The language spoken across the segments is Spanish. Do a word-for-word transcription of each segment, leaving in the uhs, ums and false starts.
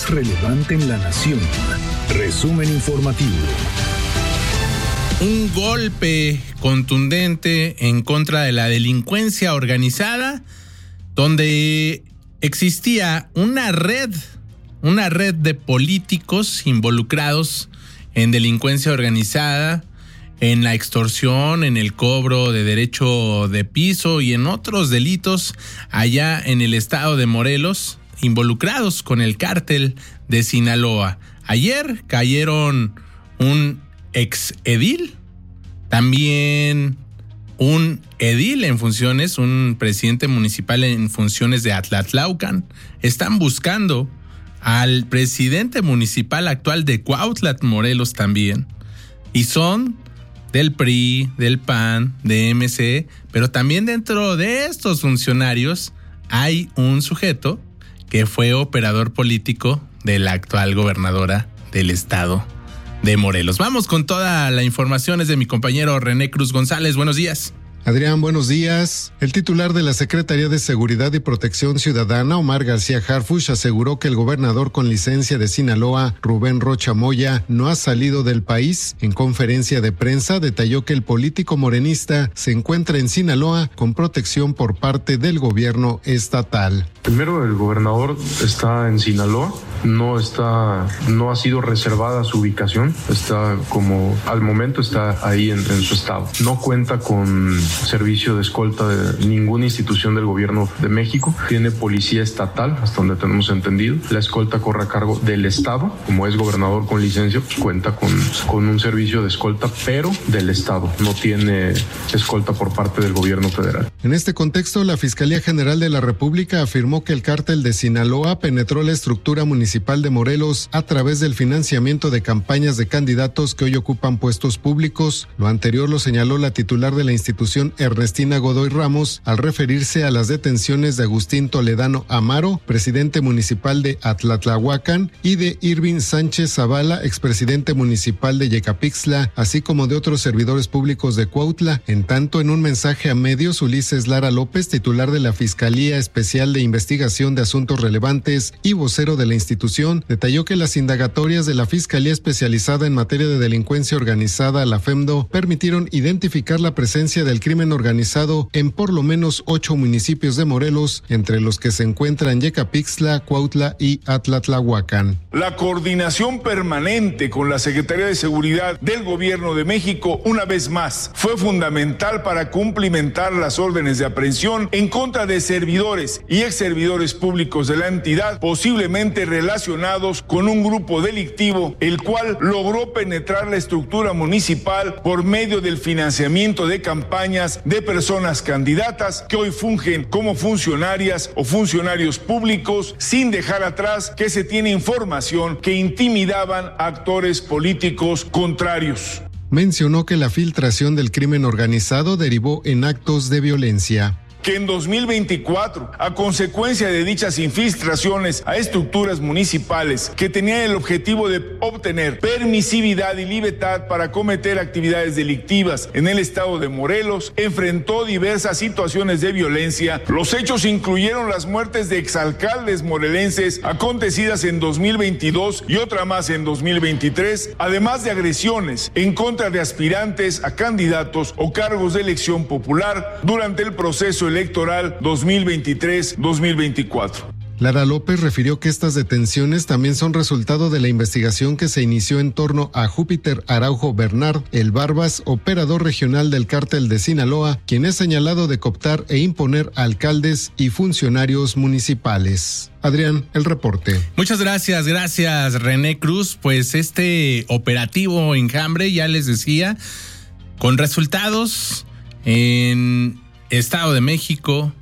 Relevante en la nación. Resumen informativo. Un golpe contundente en contra de la delincuencia organizada, donde existía una red, una red de políticos involucrados en delincuencia organizada, en la extorsión, en el cobro de derecho de piso y en otros delitos allá en el estado de Morelos, involucrados con el cártel de Sinaloa. Ayer cayeron un ex edil, también un edil en funciones, un presidente municipal en funciones de Atlatlaucan. Están buscando al presidente municipal actual de Cuautla, Morelos también. Y son del P R I, del P A N, de M C, pero también dentro de estos funcionarios hay un sujeto que fue operador político de la actual gobernadora del estado de Morelos. Vamos con toda la información, es de mi compañero René Cruz González. Buenos días. Adrián, buenos días. El titular de la Secretaría de Seguridad y Protección Ciudadana, Omar García Harfuch, aseguró que el gobernador con licencia de Sinaloa, Rubén Rocha Moya, no ha salido del país. En conferencia de prensa detalló que el político morenista se encuentra en Sinaloa con protección por parte del gobierno estatal. Primero, el gobernador está en Sinaloa, no está, no ha sido reservada su ubicación, está como, al momento está ahí en, en su estado. No cuenta con servicio de escolta de ninguna institución del gobierno de México, tiene policía estatal, hasta donde tenemos entendido. La escolta corre a cargo del estado, como es gobernador con licencia, pues cuenta con, con un servicio de escolta, pero del estado, no tiene escolta por parte del gobierno federal. En este contexto, la Fiscalía General de la República afirmó que el cártel de Sinaloa penetró la estructura municipal de Morelos a través del financiamiento de campañas de candidatos que hoy ocupan puestos públicos. Lo anterior lo señaló la titular de la institución, Ernestina Godoy Ramos, al referirse a las detenciones de Agustín Toledano Amaro, presidente municipal de Atlatlahuacan, y de Irving Sánchez Zavala, expresidente municipal de Yecapixtla, así como de otros servidores públicos de Cuautla. En tanto, en un mensaje a medios, Ulises Lara López, titular de la Fiscalía Especial de Investigación de Asuntos Relevantes y vocero de la institución, detalló que las indagatorias de la Fiscalía Especializada en Materia de Delincuencia Organizada, la FEMDO, permitieron identificar la presencia del crimen organizado en por lo menos ocho municipios de Morelos, entre los que se encuentran Yecapixtla, Cuautla y Atlatlahuacan. La coordinación permanente con la Secretaría de Seguridad del Gobierno de México, una vez más, fue fundamental para cumplimentar las órdenes de aprehensión en contra de servidores y ex servidores públicos de la entidad, posiblemente relacionados con un grupo delictivo, el cual logró penetrar la estructura municipal por medio del financiamiento de campañas de personas candidatas que hoy fungen como funcionarias o funcionarios públicos, sin dejar atrás que se tiene información que intimidaban a actores políticos contrarios. Mencionó que la filtración del crimen organizado derivó en actos de violencia. Que en dos mil veinticuatro, a consecuencia de dichas infiltraciones a estructuras municipales que tenían el objetivo de obtener permisividad y libertad para cometer actividades delictivas en el estado de Morelos, enfrentó diversas situaciones de violencia. Los hechos incluyeron las muertes de exalcaldes morelenses acontecidas en dos mil veintidós y otra más en dos mil veintitrés, además de agresiones en contra de aspirantes a candidatos o cargos de elección popular durante el proceso electoral dos mil veintitrés dos mil veinticuatro. Lara López refirió que estas detenciones también son resultado de la investigación que se inició en torno a Júpiter Araujo Bernard, el Barbas, operador regional del cártel de Sinaloa, quien es señalado de cooptar e imponer alcaldes y funcionarios municipales. Adrián, el reporte. Muchas gracias, gracias René Cruz. Pues este operativo enjambre, ya les decía, con resultados en Estado de México,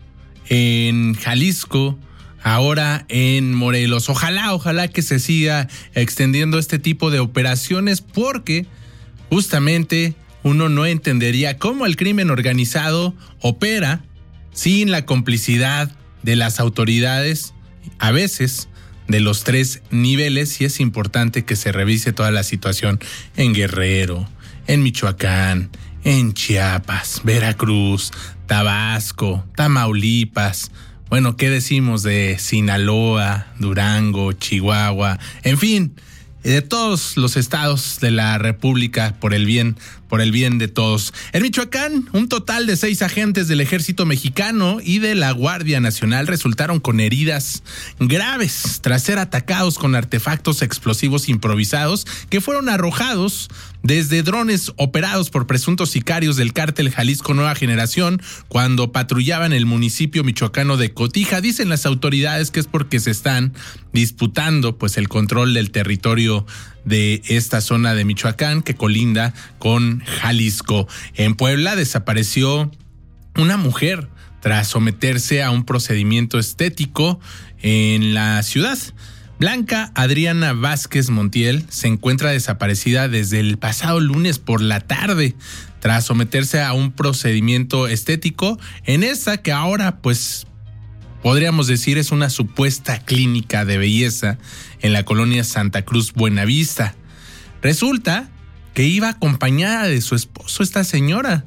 en Jalisco, ahora en Morelos. Ojalá, ojalá que se siga extendiendo este tipo de operaciones, porque justamente uno no entendería cómo el crimen organizado opera sin la complicidad de las autoridades, a veces de los tres niveles, y es importante que se revise toda la situación en Guerrero, en Michoacán, en Chiapas, Veracruz, Tabasco, Tamaulipas, bueno, ¿qué decimos de Sinaloa, Durango, Chihuahua? En fin, de todos los estados de la República, por el bien, por el bien de todos. En Michoacán, un total de seis agentes del Ejército Mexicano y de la Guardia Nacional resultaron con heridas graves tras ser atacados con artefactos explosivos improvisados que fueron arrojados desde drones operados por presuntos sicarios del cártel Jalisco Nueva Generación cuando patrullaban el municipio michoacano de Cotija. Dicen las autoridades que es porque se están disputando pues el control del territorio de esta zona de Michoacán que colinda con Jalisco. En Puebla desapareció una mujer tras someterse a un procedimiento estético en la ciudad. Blanca Adriana Vázquez Montiel se encuentra desaparecida desde el pasado lunes por la tarde tras someterse a un procedimiento estético en esta que ahora pues podríamos decir es una supuesta clínica de belleza en la colonia Santa Cruz Buenavista. Resulta que iba acompañada de su esposo esta señora.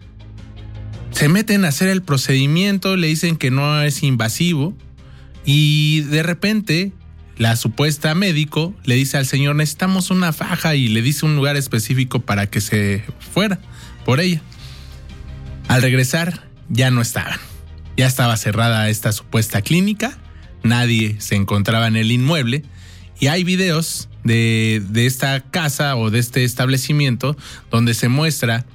Se meten a hacer el procedimiento, le dicen que no es invasivo y de repente la supuesta médico le dice al señor, necesitamos una faja, y le dice un lugar específico para que se fuera por ella. Al regresar ya no estaban. Ya estaba cerrada esta supuesta clínica, nadie se encontraba en el inmueble y hay videos de, de esta casa o de este establecimiento donde se muestra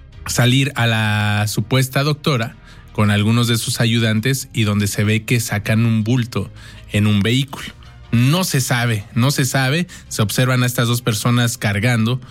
salir a la supuesta doctora con algunos de sus ayudantes y donde se ve que sacan un bulto en un vehículo. No se sabe, no se sabe, se observan a estas dos personas cargando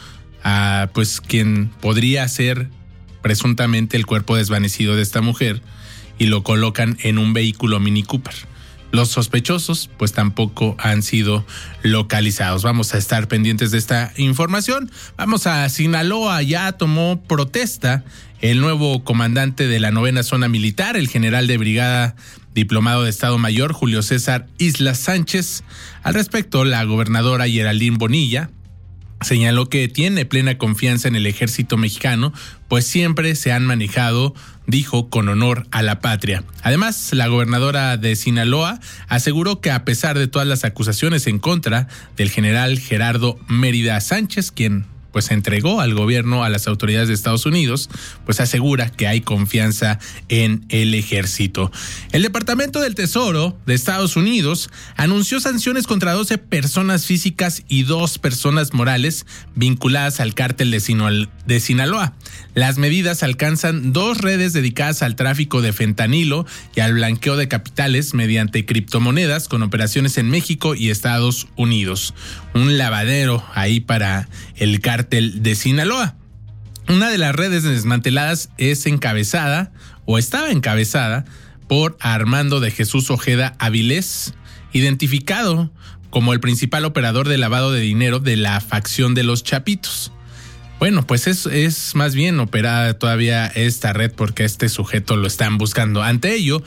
a pues quien podría ser presuntamente el cuerpo desvanecido de esta mujer y lo colocan en un vehículo Mini Cooper. Los sospechosos pues tampoco han sido localizados. Vamos a estar pendientes de esta información. Vamos a Sinaloa, ya tomó protesta el nuevo comandante de la novena zona militar, el general de brigada diplomado de Estado Mayor Julio César Islas Sánchez. Al respecto, la gobernadora Geraldine Bonilla señaló que tiene plena confianza en el ejército mexicano, pues siempre se han manejado, dijo, con honor a la patria. Además, la gobernadora de Sinaloa aseguró que a pesar de todas las acusaciones en contra del general Gerardo Mérida Sánchez, quien pues entregó al gobierno a las autoridades de Estados Unidos, pues asegura que hay confianza en el ejército. El Departamento del Tesoro de Estados Unidos anunció sanciones contra doce personas físicas y dos personas morales vinculadas al cártel de, Sinol- de Sinaloa. Las medidas alcanzan dos redes dedicadas al tráfico de fentanilo y al blanqueo de capitales mediante criptomonedas con operaciones en México y Estados Unidos. Un lavadero ahí para el cártel de Sinaloa. Una de las redes desmanteladas es encabezada o estaba encabezada por Armando de Jesús Ojeda Avilés, identificado como el principal operador de lavado de dinero de la facción de los Chapitos. Bueno, pues es, es más bien operada todavía esta red porque este sujeto lo están buscando. Ante ello,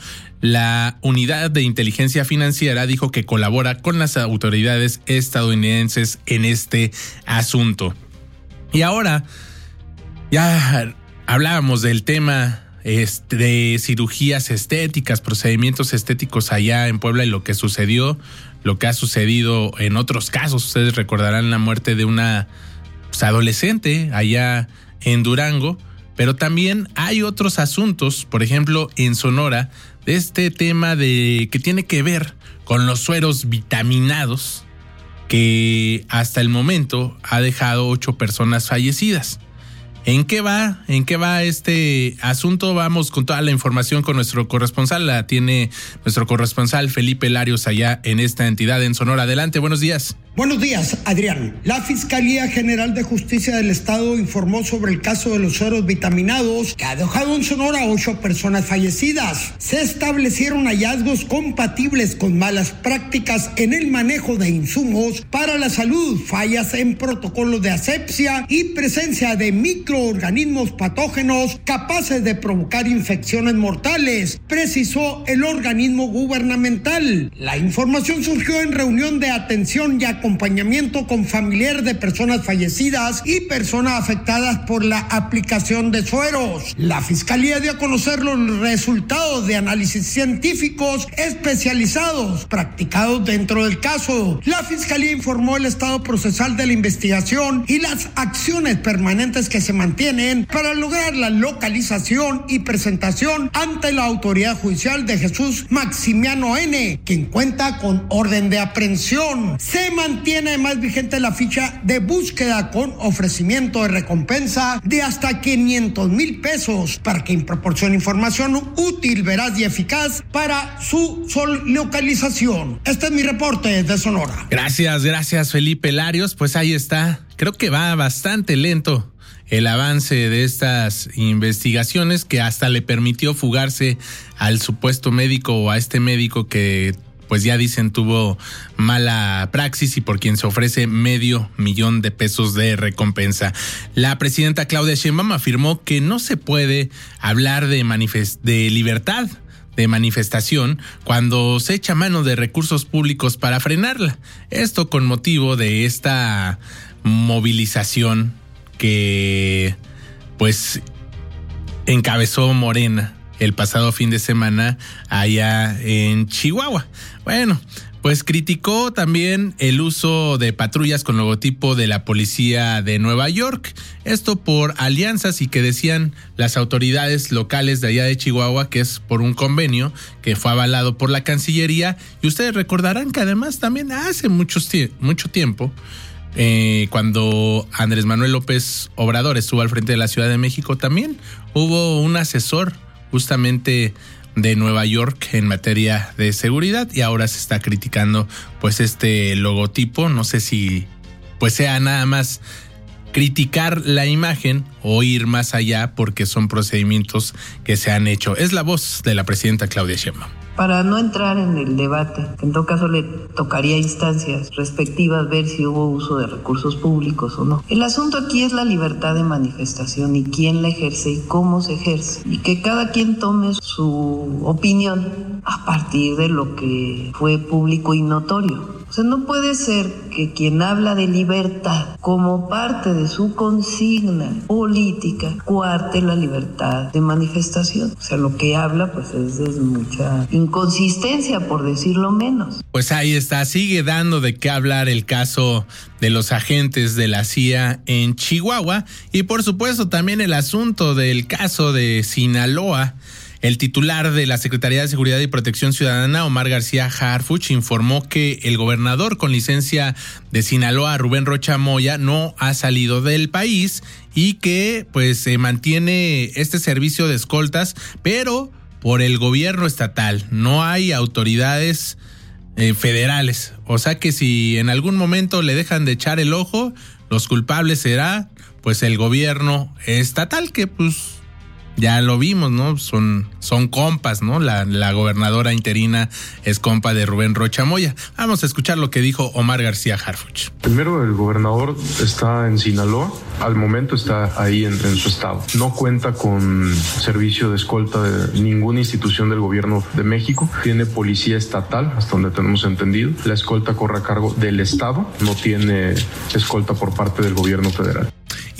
la Unidad de Inteligencia Financiera dijo que colabora con las autoridades estadounidenses en este asunto. Y ahora, ya hablábamos del tema este, de cirugías estéticas, procedimientos estéticos allá en Puebla y lo que sucedió, lo que ha sucedido en otros casos. Ustedes recordarán la muerte de una pues, adolescente allá en Durango, pero también hay otros asuntos, por ejemplo, en Sonora, de este tema de que tiene que ver con los sueros vitaminados, que hasta el momento ha dejado ocho personas fallecidas. ¿En qué va? ¿En qué va este asunto? Vamos con toda la información con nuestro corresponsal. La tiene nuestro corresponsal Felipe Larios allá en esta entidad en Sonora. Adelante, buenos días. Buenos días, Adrián. La Fiscalía General de Justicia del Estado informó sobre el caso de los sueros vitaminados que ha dejado en Sonora a ocho personas fallecidas. Se establecieron hallazgos compatibles con malas prácticas en el manejo de insumos para la salud, fallas en protocolos de asepsia y presencia de micro microorganismos patógenos capaces de provocar infecciones mortales, precisó el organismo gubernamental. La información surgió en reunión de atención y acompañamiento con familiares de personas fallecidas y personas afectadas por la aplicación de sueros. La Fiscalía dio a conocer los resultados de análisis científicos especializados practicados dentro del caso. La Fiscalía informó el estado procesal de la investigación y las acciones permanentes que se mantienen para lograr la localización y presentación ante la autoridad judicial de Jesús Maximiano N., quien cuenta con orden de aprehensión. Se mantiene además vigente la ficha de búsqueda con ofrecimiento de recompensa de hasta quinientos mil pesos para quien proporcione información útil, veraz y eficaz para su localización. Este es mi reporte desde Sonora. Gracias, gracias Felipe Larios. Pues ahí está. Creo que va bastante lento el avance de estas investigaciones, que hasta le permitió fugarse al supuesto médico o a este médico que pues ya dicen tuvo mala praxis y por quien se ofrece medio millón de pesos de recompensa. La presidenta Claudia Sheinbaum afirmó que no se puede hablar de, manifest- de libertad de manifestación cuando se echa mano de recursos públicos para frenarla. Esto con motivo de esta movilización que pues encabezó Morena el pasado fin de semana allá en Chihuahua. Bueno, pues criticó también el uso de patrullas con logotipo de la policía de Nueva York. Esto por alianzas y que decían las autoridades locales de allá de Chihuahua que es por un convenio que fue avalado por la Cancillería. Y ustedes recordarán que además también hace muchos, mucho tiempo, eh, cuando Andrés Manuel López Obrador estuvo al frente de la Ciudad de México, también hubo un asesor justamente de Nueva York en materia de seguridad y ahora se está criticando pues este logotipo. No sé si pues sea nada más criticar la imagen o ir más allá porque son procedimientos que se han hecho. Es la voz de la presidenta Claudia Sheinbaum. Para no entrar en el debate, en todo caso le tocaría a instancias respectivas ver si hubo uso de recursos públicos o no. El asunto aquí es la libertad de manifestación y quién la ejerce y cómo se ejerce. Y que cada quien tome su opinión a partir de lo que fue público y notorio. O sea, no puede ser que quien habla de libertad como parte de su consigna política cuarte la libertad de manifestación. O sea, lo que habla pues es de mucha inconsistencia, por decirlo menos. Pues ahí está, sigue dando de qué hablar el caso de los agentes de la C I A en Chihuahua y por supuesto también el asunto del caso de Sinaloa. El titular de la Secretaría de Seguridad y Protección Ciudadana, Omar García Harfuch, informó que el gobernador con licencia de Sinaloa, Rubén Rocha Moya, no ha salido del país y que pues se mantiene este servicio de escoltas, pero por el gobierno estatal. No hay autoridades eh, federales. O sea que si en algún momento le dejan de echar el ojo, los culpables será pues el gobierno estatal, que pues ya lo vimos, ¿no? Son, son compas, ¿no? La, la gobernadora interina es compa de Rubén Rocha Moya. Vamos a escuchar lo que dijo Omar García Harfuch. Primero, el gobernador está en Sinaloa. Al momento está ahí en, en su estado. No cuenta con servicio de escolta de ninguna institución del gobierno de México. Tiene policía estatal, hasta donde tenemos entendido. La escolta corre a cargo del estado. No tiene escolta por parte del gobierno federal.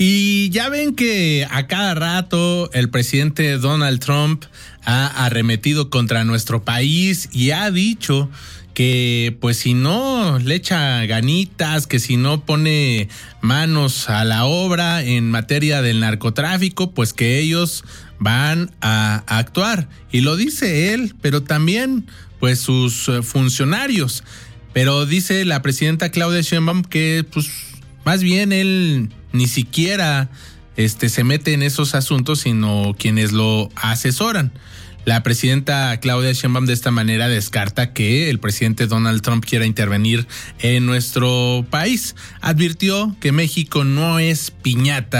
Y ya ven que a cada rato el presidente Donald Trump ha arremetido contra nuestro país y ha dicho que pues si no le echa ganitas, que si no pone manos a la obra en materia del narcotráfico, pues que ellos van a actuar. Y lo dice él, pero también pues sus funcionarios. Pero dice la presidenta Claudia Sheinbaum que pues más bien él ni siquiera este, se mete en esos asuntos, sino quienes lo asesoran. La presidenta Claudia Sheinbaum de esta manera descarta que el presidente Donald Trump quiera intervenir en nuestro país. Advirtió que México no es piñata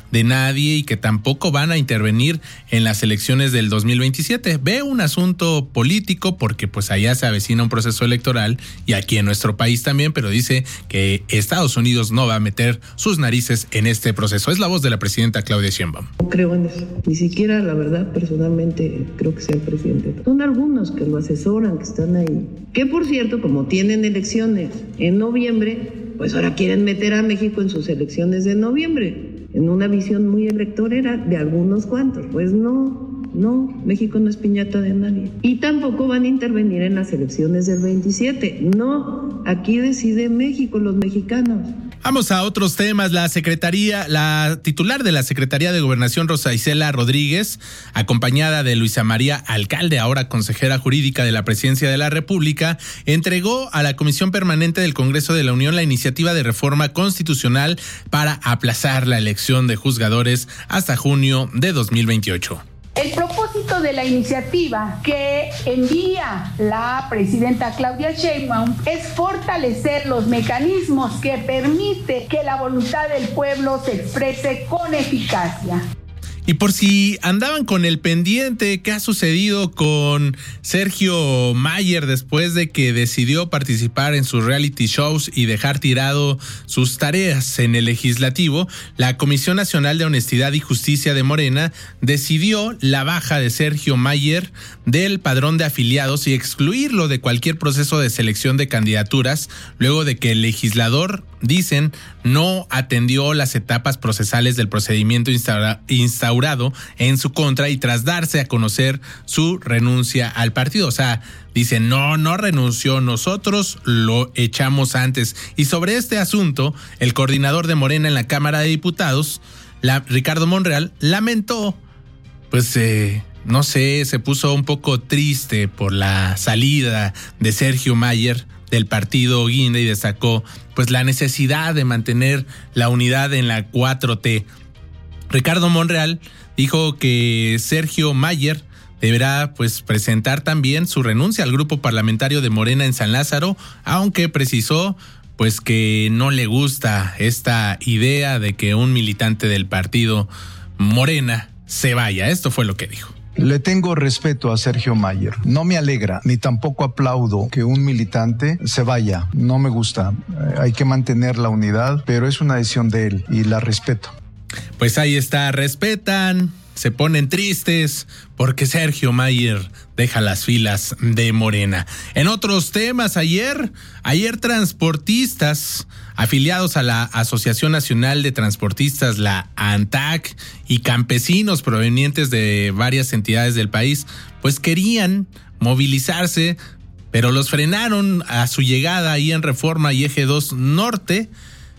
de nadie y que tampoco van a intervenir en las elecciones del dos mil veintisiete. Ve un asunto político porque pues allá se avecina un proceso electoral y aquí en nuestro país también, pero dice que Estados Unidos no va a meter sus narices en este proceso. Es la voz de la presidenta Claudia Sheinbaum. No creo en eso. Ni siquiera, la verdad, personalmente creo que sea el presidente. Son algunos que lo asesoran, que están ahí. Que por cierto, como tienen elecciones en noviembre, pues ahora quieren meter a México en sus elecciones de noviembre, en una visión muy electorera de algunos cuantos. Pues no, no, México no es piñata de nadie. Y tampoco van a intervenir en las elecciones del veintisiete. No, aquí decide México, los mexicanos. Vamos a otros temas. La secretaría, la titular de la Secretaría de Gobernación, Rosa Isela Rodríguez, acompañada de Luisa María Alcalde, ahora consejera jurídica de la Presidencia de la República, entregó a la Comisión Permanente del Congreso de la Unión la iniciativa de reforma constitucional para aplazar la elección de juzgadores hasta junio de dos mil veintiocho. El propósito de la iniciativa que envía la presidenta Claudia Sheinbaum es fortalecer los mecanismos que permiten que la voluntad del pueblo se exprese con eficacia. Y por si andaban con el pendiente, ¿qué ha sucedido con Sergio Mayer después de que decidió participar en sus reality shows y dejar tirado sus tareas en el legislativo? La Comisión Nacional de Honestidad y Justicia de Morena decidió la baja de Sergio Mayer del padrón de afiliados y excluirlo de cualquier proceso de selección de candidaturas, luego de que el legislador, dicen, no atendió las etapas procesales del procedimiento instaura, instaurado en su contra y tras darse a conocer su renuncia al partido. O sea, dicen, no, no renunció, nosotros lo echamos antes. Y sobre este asunto, el coordinador de Morena en la Cámara de Diputados, la, Ricardo Monreal, lamentó, pues, eh, no sé, se puso un poco triste por la salida de Sergio Mayer del partido Guinda y destacó pues la necesidad de mantener la unidad en la cuatro T. Ricardo Monreal dijo que Sergio Mayer deberá pues presentar también su renuncia al grupo parlamentario de Morena en San Lázaro, aunque precisó pues que no le gusta esta idea de que un militante del partido Morena se vaya. Esto fue lo que dijo. Le tengo respeto a Sergio Mayer. No me alegra, ni tampoco aplaudo que un militante se vaya. No me gusta. Eh, hay que mantener la unidad, pero es una decisión de él y la respeto. Pues ahí está, respetan, se ponen tristes porque Sergio Mayer deja las filas de Morena. En otros temas, ayer, ayer transportistas afiliados a la Asociación Nacional de Transportistas, la ANTAC, y campesinos provenientes de varias entidades del país, pues querían movilizarse, pero los frenaron a su llegada ahí en Reforma y Eje dos Norte.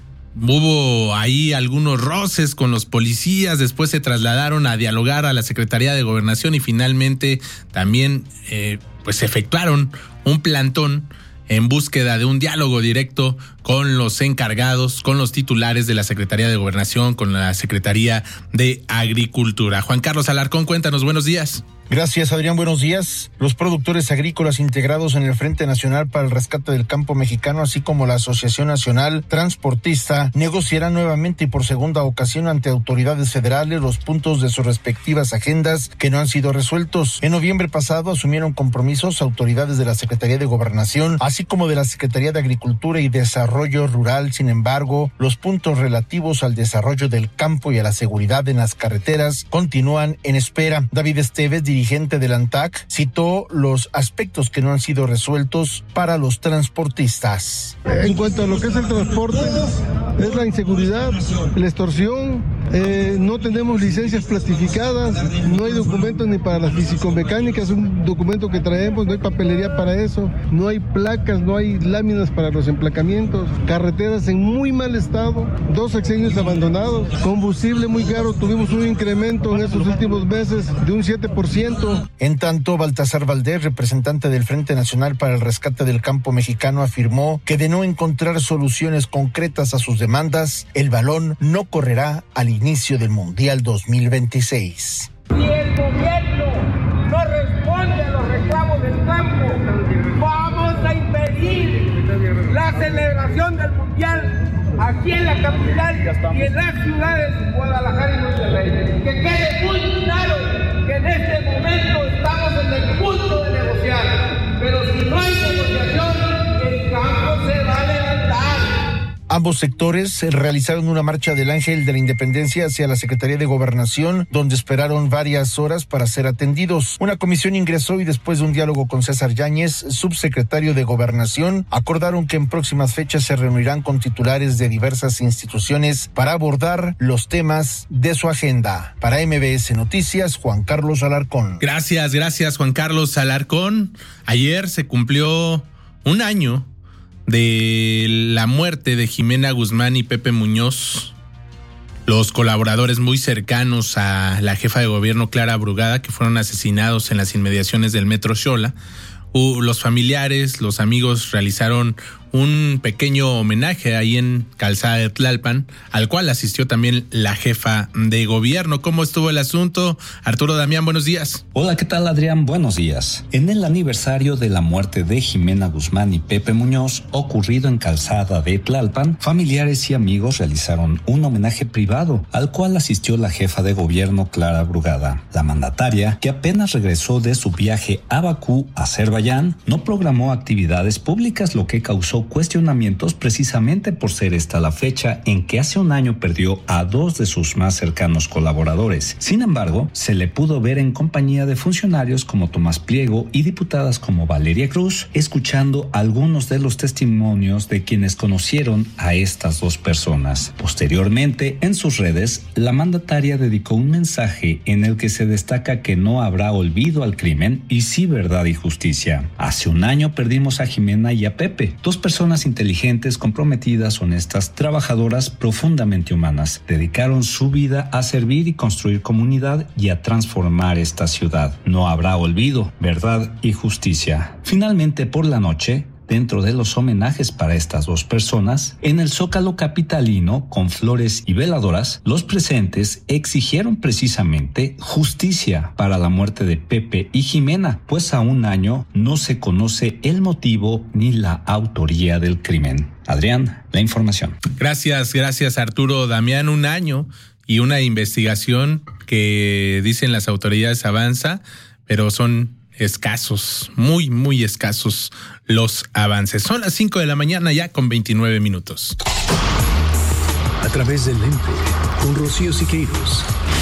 Hubo ahí algunos roces con los policías, después se trasladaron a dialogar a la Secretaría de Gobernación y finalmente también eh, pues efectuaron un plantón en búsqueda de un diálogo directo con los encargados, con los titulares de la Secretaría de Gobernación, con la Secretaría de Agricultura. Juan Carlos Alarcón, cuéntanos, buenos días. Gracias, Adrián, buenos días. Los productores agrícolas integrados en el Frente Nacional para el Rescate del Campo Mexicano, así como la Asociación Nacional Transportista, negociarán nuevamente y por segunda ocasión ante autoridades federales los puntos de sus respectivas agendas que no han sido resueltos. En noviembre pasado asumieron compromisos autoridades de la Secretaría de Gobernación, así como de la Secretaría de Agricultura y Desarrollo Rural. Sin embargo, los puntos relativos al desarrollo del campo y a la seguridad en las carreteras continúan en espera. David Esteves, dirigente del ANTAC, citó los aspectos que no han sido resueltos para los transportistas. En cuanto a lo que es el transporte, es la inseguridad, la extorsión, eh, no tenemos licencias plastificadas, no hay documentos ni para las fisicomecánicas, un documento que traemos, no hay papelería para eso, no hay placas, no hay láminas para los emplacamientos, carreteras en muy mal estado, dos sexenios abandonados, combustible muy caro, tuvimos un incremento en estos últimos meses de un siete por ciento. En tanto, Baltasar Valdés, representante del Frente Nacional para el Rescate del Campo Mexicano, afirmó que de no encontrar soluciones concretas a sus demandas, el balón no correrá al inicio del Mundial dos mil veintiséis. Si el gobierno no responde a los reclamos del campo, vamos a impedir la celebración del Mundial aquí en la capital y en las ciudades Guadalajara y Monterrey. Que quede muy claro que en este momento estamos en el punto de negociar, pero si no hay negociación, el campo se va a levantar. Ambos sectores realizaron una marcha del Ángel de la Independencia hacia la Secretaría de Gobernación, donde esperaron varias horas para ser atendidos. Una comisión ingresó y después de un diálogo con César Yáñez, subsecretario de Gobernación, acordaron que en próximas fechas se reunirán con titulares de diversas instituciones para abordar los temas de su agenda. Para M B S Noticias, Juan Carlos Alarcón. Gracias, gracias Juan Carlos Alarcón. Ayer se cumplió un año de la muerte de Jimena Guzmán y Pepe Muñoz, los colaboradores muy cercanos a la jefa de gobierno Clara Brugada, que fueron asesinados en las inmediaciones del Metro Xola. Uh, los familiares, los amigos realizaron un pequeño homenaje ahí en Calzada de Tlalpan, al cual asistió también la jefa de gobierno. ¿Cómo estuvo el asunto? Arturo Damián, buenos días. Hola, ¿qué tal, Adrián? Buenos días. En el aniversario de la muerte de Jimena Guzmán y Pepe Muñoz, ocurrido en Calzada de Tlalpan, familiares y amigos realizaron un homenaje privado, al cual asistió la jefa de gobierno Clara Brugada. La mandataria, que apenas regresó de su viaje a Bakú, Azerbaiyán, no programó actividades públicas, lo que causó cuestionamientos precisamente por ser esta la fecha en que hace un año perdió a dos de sus más cercanos colaboradores. Sin embargo, se le pudo ver en compañía de funcionarios como Tomás Pliego y diputadas como Valeria Cruz, escuchando algunos de los testimonios de quienes conocieron a estas dos personas. Posteriormente, en sus redes, la mandataria dedicó un mensaje en el que se destaca que no habrá olvido al crimen y sí verdad y justicia. Hace un año perdimos a Jimena y a Pepe, dos personas Personas inteligentes, comprometidas, honestas, trabajadoras, profundamente humanas. Dedicaron su vida a servir y construir comunidad y a transformar esta ciudad. No habrá olvido, verdad y justicia. Finalmente, por la noche, dentro de los homenajes para estas dos personas, en el Zócalo capitalino, con flores y veladoras, los presentes exigieron precisamente justicia para la muerte de Pepe y Jimena, pues a un año no se conoce el motivo ni la autoría del crimen. Adrián, la información. Gracias, gracias Arturo Damián. Un año y una investigación que dicen las autoridades avanza, pero son escasos, muy, muy escasos los avances. Son las cinco de la mañana ya con veintinueve minutos. A través del lente, con Rocío Siqueiros.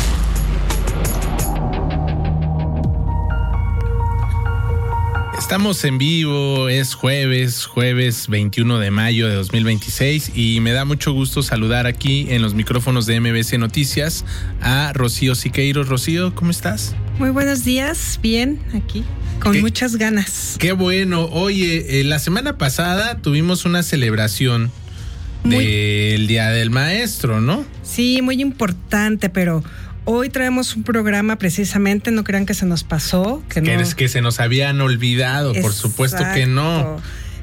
Estamos en vivo, es jueves, jueves veintiuno de mayo de dos mil veintiséis y me da mucho gusto saludar aquí en los micrófonos de M B C Noticias a Rocío Siqueiros. Rocío, ¿cómo estás? Muy buenos días, bien, aquí, con ¿Qué? muchas ganas. Qué bueno. Oye, eh, la semana pasada tuvimos una celebración muy... del Día del Maestro, ¿no? Sí, muy importante, pero hoy traemos un programa precisamente, no crean que se nos pasó. Que, que, no... es que se nos habían olvidado, Exacto. Por supuesto que no.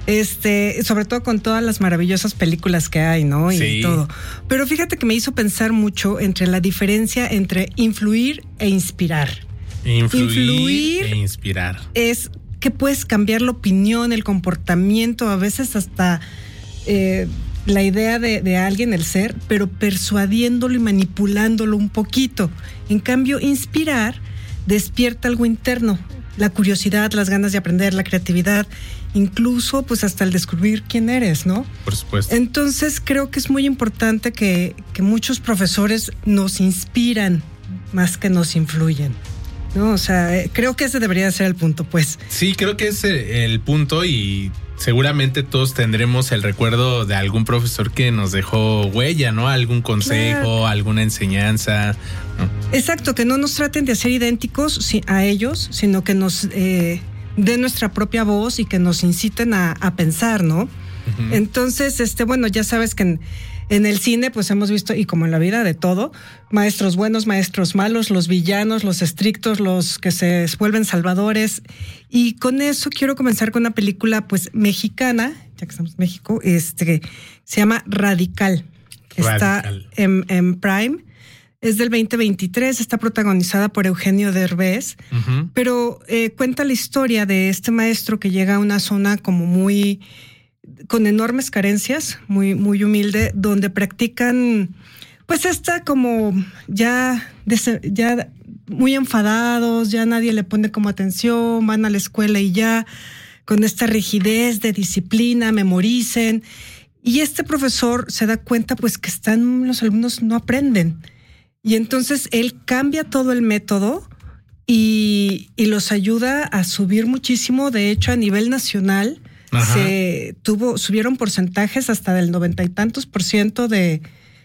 Este, sobre todo con todas las maravillosas películas que hay, ¿no? Y sí. todo. Pero fíjate que me hizo pensar mucho entre la diferencia entre influir e inspirar. Influir, influir e inspirar. Es que puedes cambiar la opinión, el comportamiento, a veces hasta eh, la idea de, de alguien, el ser, pero persuadiéndolo y manipulándolo un poquito. En cambio, inspirar despierta algo interno, la curiosidad, las ganas de aprender, la creatividad, incluso pues hasta el descubrir quién eres, ¿no? Por supuesto. Entonces creo que es muy importante que, que muchos profesores nos inspiran más que nos influyen, ¿no? O sea, creo que ese debería ser el punto, pues. Sí, creo que es el punto y seguramente todos tendremos el recuerdo de algún profesor que nos dejó huella, ¿no? Algún consejo, claro. Alguna enseñanza. ¿No? Exacto, que no nos traten de ser idénticos a ellos, sino que nos eh, den nuestra propia voz y que nos inciten a, a pensar, ¿no? Uh-huh. Entonces, este, bueno, ya sabes que en, en el cine pues hemos visto, y como en la vida, de todo, maestros buenos, maestros malos, los villanos, los estrictos, los que se vuelven salvadores, y con eso quiero comenzar con una película pues mexicana, ya que estamos en México, este, se llama Radical, Radical. Está en, en Prime. Es del veinte veintitrés, está protagonizada por Eugenio Derbez, uh-huh. pero eh, cuenta la historia de este maestro que llega a una zona como muy con enormes carencias, muy, muy humilde, donde practican, pues esta como ya, ya muy enfadados, ya nadie le pone como atención, van a la escuela y ya, con esta rigidez de disciplina, memoricen. Y este profesor se da cuenta pues que están, los alumnos no aprenden. Y entonces él cambia todo el método y, y los ayuda a subir muchísimo. De hecho, a nivel nacional, Ajá. se tuvo, subieron porcentajes hasta del noventa y tantos por ciento de,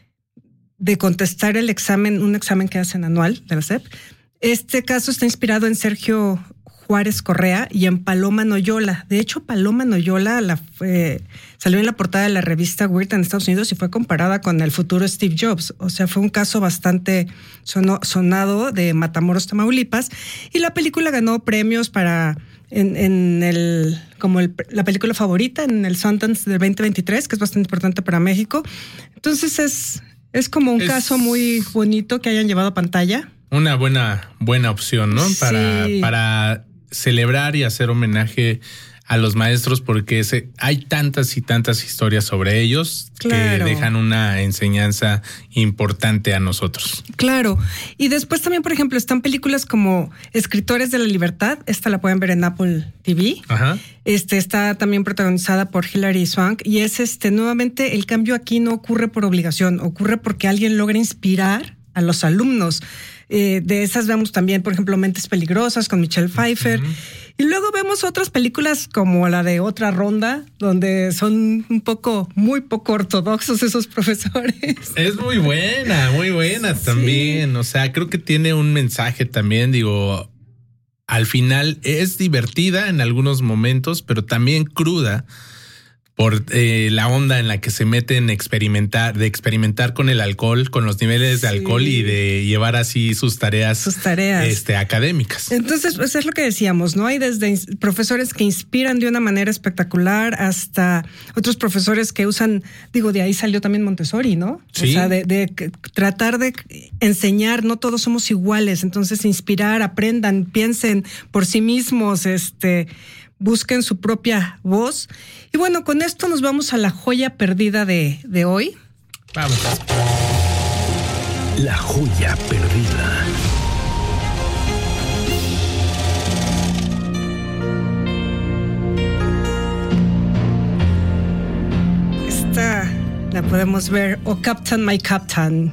de contestar el examen, un examen que hacen anual de la S E P. Este caso está inspirado en Sergio Juárez Correa y en Paloma Noyola. De hecho, Paloma Noyola la fue, salió en la portada de la revista Weird en Estados Unidos y fue comparada con el futuro Steve Jobs. O sea, fue un caso bastante sono, sonado de Matamoros, Tamaulipas. Y la película ganó premios para en, en el como el, la película favorita en el Sundance del veinte veintitrés, que es bastante importante para México. Entonces es, es como un es... caso muy bonito que hayan llevado a pantalla. Una buena, buena opción, ¿no? Sí. Para, para celebrar y hacer homenaje a los maestros, porque se, hay tantas y tantas historias sobre ellos claro. que dejan una enseñanza importante a nosotros. Claro. Y después también, por ejemplo, están películas como Escritores de la Libertad. Esta la pueden ver en Apple T V. Ajá. Este está también protagonizada por Hilary Swank. Y es este, nuevamente, el cambio aquí no ocurre por obligación, ocurre porque alguien logra inspirar a los alumnos. Eh, de esas vemos también, por ejemplo, Mentes Peligrosas con Michelle Pfeiffer. Uh-huh. Y luego vemos otras películas como la de Otra Ronda, donde son un poco, muy poco ortodoxos esos profesores. Es muy buena, muy buena sí. también. O sea, creo que tiene un mensaje también, digo, al final es divertida en algunos momentos, pero también cruda por eh, la onda en la que se meten experimentar, de experimentar con el alcohol, con los niveles de sí. alcohol y de llevar así sus tareas, sus tareas. Este, académicas. Entonces, pues es lo que decíamos, ¿no? Hay desde profesores que inspiran de una manera espectacular hasta otros profesores que usan, digo, de ahí salió también Montessori, ¿no? Sí. O sea, de, de tratar de enseñar, no todos somos iguales, entonces inspirar, aprendan, piensen por sí mismos, este... busquen su propia voz. Y bueno, con esto nos vamos a la joya perdida de, de hoy. Vamos. La joya perdida. Esta la podemos ver, Oh Captain, My Captain.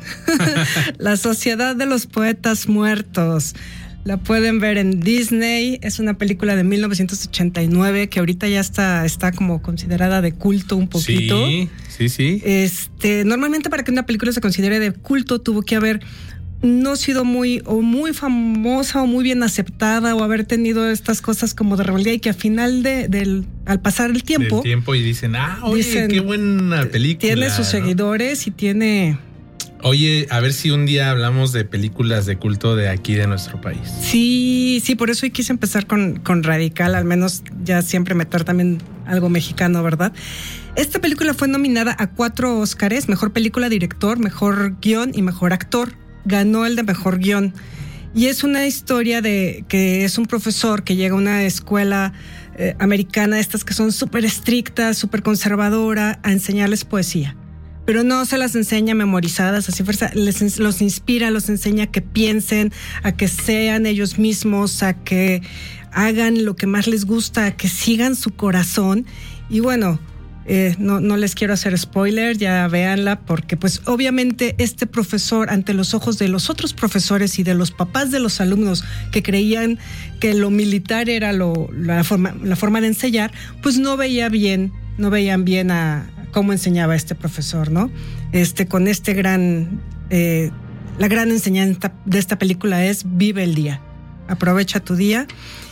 La Sociedad de los Poetas Muertos. La pueden ver en Disney. Es una película de mil novecientos ochenta y nueve que ahorita ya está, está como considerada de culto un poquito. Sí, sí, sí. Este, normalmente para que una película se considere de culto tuvo que haber no sido muy o muy famosa o muy bien aceptada o haber tenido estas cosas como de rebeldía y que al final de, del, al pasar el tiempo. El tiempo y dicen, ah, oye, dicen, qué buena película. Tiene sus ¿no? seguidores y tiene... Oye, a ver si un día hablamos de películas de culto de aquí de nuestro país. Sí, sí, por eso hoy quise empezar con, con Radical, al menos ya siempre meter también algo mexicano, ¿verdad? Esta película fue nominada a cuatro Óscares, mejor película, director, mejor guión y mejor actor. Ganó el de mejor guión. Y es una historia de que es un profesor que llega a una escuela eh, americana, estas que son súper estrictas, súper conservadora, a enseñarles poesía. Pero no se las enseña memorizadas, así fuerza, les, los inspira, los enseña a que piensen, a que sean ellos mismos, a que hagan lo que más les gusta, a que sigan su corazón. Y bueno, eh, no, no les quiero hacer spoiler, ya véanla, porque pues obviamente este profesor, ante los ojos de los otros profesores y de los papás de los alumnos que creían que lo militar era lo, la, forma, la forma de enseñar, pues no veía bien, no veían bien a cómo enseñaba este profesor, ¿no? Este, con este gran, eh, la gran enseñanza de esta película es vive el día, aprovecha tu día.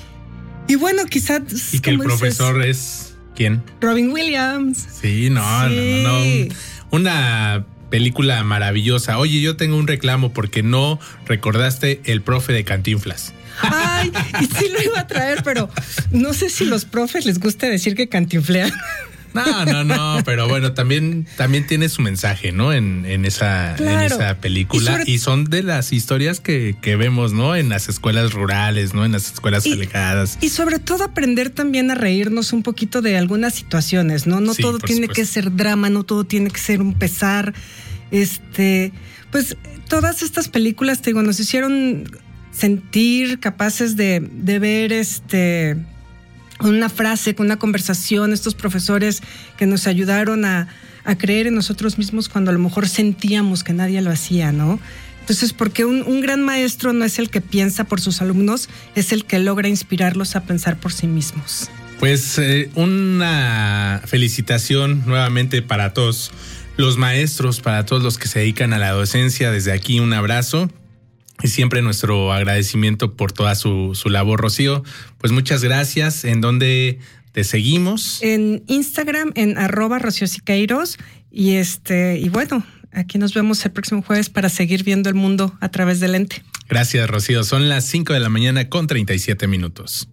Y bueno, quizás... Y que el profesor dices, es, ¿quién? Robin Williams. Sí, no, sí. no, no, no. Un, una película maravillosa. Oye, yo tengo un reclamo porque no recordaste El Profe de Cantinflas. Ay, y sí lo iba a traer, pero no sé si los profes les gusta decir que cantinflean. No, no, no, pero bueno, también, también tiene su mensaje, ¿no? En, en, esa, claro. en esa película. Y, sobre... y son de las historias que, que vemos, ¿no? En las escuelas rurales, ¿no? En las escuelas y, alejadas. Y sobre todo aprender también a reírnos un poquito de algunas situaciones, ¿no? No sí, todo tiene supuesto. que ser drama, no todo tiene que ser un pesar. Este, pues todas estas películas, te digo, nos hicieron sentir capaces de, de ver este... una frase, con una conversación, estos profesores que nos ayudaron a, a creer en nosotros mismos cuando a lo mejor sentíamos que nadie lo hacía, ¿no? Entonces, porque un, un gran maestro no es el que piensa por sus alumnos, es el que logra inspirarlos a pensar por sí mismos. Pues eh, una felicitación nuevamente para todos los maestros, para todos los que se dedican a la docencia. Desde aquí un abrazo. Y siempre nuestro agradecimiento por toda su, su labor, Rocío. Pues muchas gracias. ¿En dónde te seguimos? En Instagram, en arroba Rocío Siqueiros. Y este, y bueno, aquí nos vemos el próximo jueves para seguir viendo el mundo a través del lente. Gracias, Rocío. Son las cinco de la mañana con treinta y siete minutos.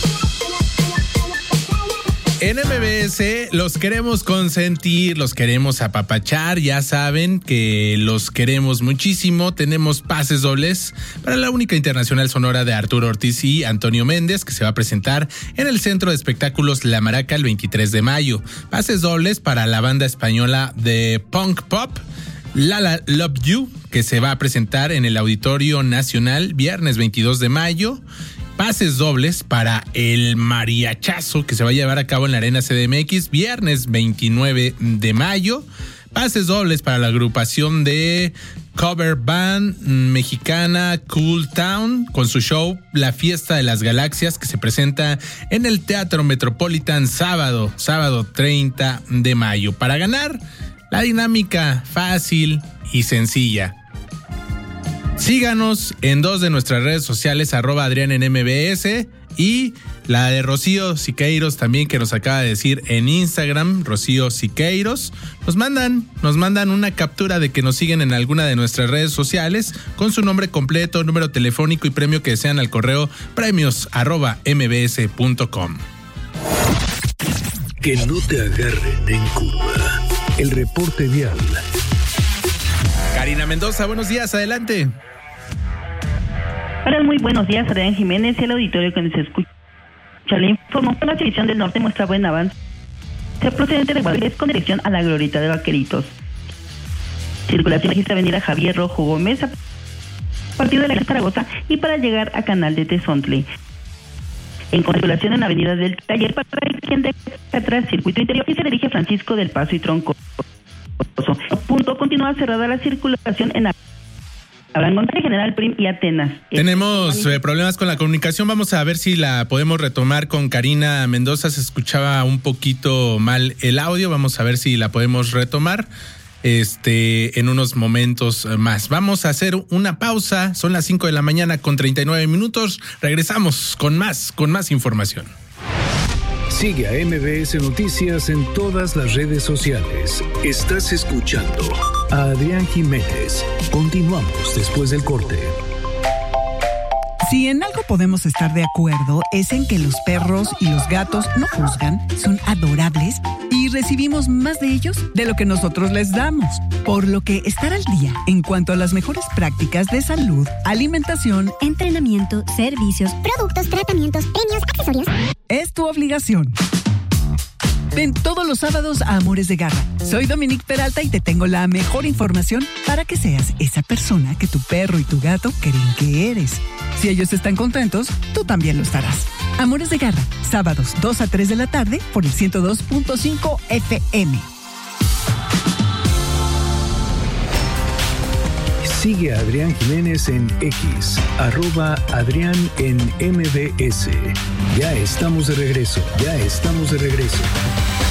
En M B S los queremos consentir, los queremos apapachar, ya saben que los queremos muchísimo. Tenemos pases dobles para la única internacional sonora de Arturo Ortiz y Antonio Méndez, que se va a presentar en el Centro de Espectáculos La Maraca el veintitrés de mayo. Pases dobles para la banda española de punk pop Lala Love You, que se va a presentar en el Auditorio Nacional viernes veintidós de mayo. Pases dobles para el mariachazo que se va a llevar a cabo en la Arena C D M X viernes veintinueve de mayo. Pases dobles para la agrupación de cover band mexicana Cool Town con su show La Fiesta de las Galaxias, que se presenta en el Teatro Metropolitan sábado, sábado treinta de mayo. Para ganar, la dinámica fácil y sencilla. Síganos en dos de nuestras redes sociales, arroba Adrián en M B S, y la de Rocío Siqueiros también, que nos acaba de decir en Instagram, Rocío Siqueiros. Nos mandan, nos mandan una captura de que nos siguen en alguna de nuestras redes sociales con su nombre completo, número telefónico y premio que desean al correo premios arroba mbs punto com. Que no te agarren en curva. El reporte vial. Karina Mendoza, buenos días, adelante. Hola, muy buenos días, Adrián Jiménez y el auditorio que nos escucha. Le informó que la División del Norte muestra buen avance procedente de Guadalupe con dirección a la Glorieta de Vaqueritos. Circulación registra avenida Javier Rojo Gómez a partir de la Zaragoza y para llegar a Canal de Tezontle. En circulación en avenida del Taller para quien de atrás circuito interior y se dirige a Francisco del Paso y Tronco. Punto continúa cerrada la circulación en Abraham González, General Prim y Atenas. Tenemos eh, problemas con la comunicación. Vamos a ver si la podemos retomar con Karina Mendoza. Se escuchaba un poquito mal el audio. Vamos a ver si la podemos retomar este en unos momentos más. Vamos a hacer una pausa. Son las cinco de la mañana con treinta y nueve minutos. Regresamos con más, con más información. Sigue a M B S Noticias en todas las redes sociales. Estás escuchando a Adrián Jiménez. Continuamos después del corte. Si en algo podemos estar de acuerdo es en que los perros y los gatos no juzgan, son adorables y recibimos más de ellos de lo que nosotros les damos. Por lo que estar al día en cuanto a las mejores prácticas de salud, alimentación, entrenamiento, servicios, productos, tratamientos, premios, accesorios es tu obligación. Ven todos los sábados a Amores de Garra. Soy Dominique Peralta y te tengo la mejor información para que seas esa persona que tu perro y tu gato creen que eres. Si ellos están contentos, tú también lo estarás. Amores de Garra, sábados dos a tres de la tarde por el ciento dos punto cinco F M. Sigue a Adrián Jiménez en X, arroba Adrián en M B S. Ya estamos de regreso, ya estamos de regreso.